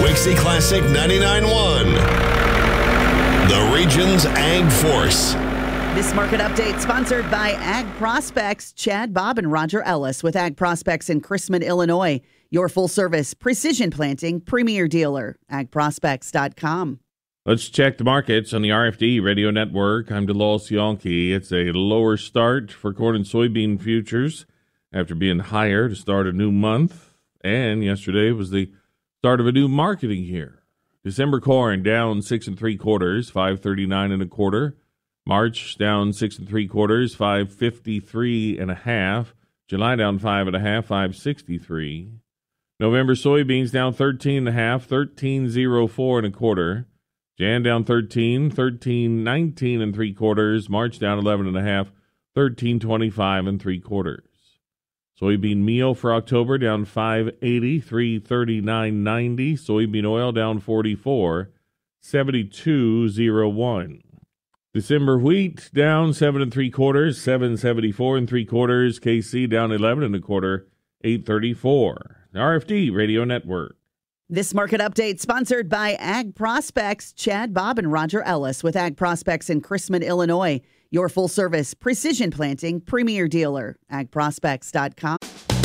Dixie Classic 99.1. The region's Ag Force. This market update sponsored by Ag Prospects. Chad, Bob, and Roger Ellis with Ag Prospects in Chrisman, Illinois. Your full-service precision planting premier dealer. agprospects.com. Let's check the markets on the RFD Radio Network. I'm DeLoss Yonke. It's a lower start for corn and soybean futures after being higher to start a new month. And yesterday was the start of a new marketing year. December corn down 6 3/4, 539 1/4. March down 6 3/4, 553 1/2. July down 5 1/2, 563. November soybeans down 13 1/2, 1304 1/4. Jan down 13, 1319 3/4. March down 11 1/2, 1325 3/4. Soybean meal for October down 580, 339.90. Soybean oil down 44, 72.01. December wheat down 7 3/4, 774 3/4. KC down 11 1/4, 834. RFD Radio Network. This market update sponsored by Ag Prospects. Chad, Bob, and Roger Ellis with Ag Prospects in Chrisman, Illinois. Your full-service precision planting premier dealer. agprospects.com.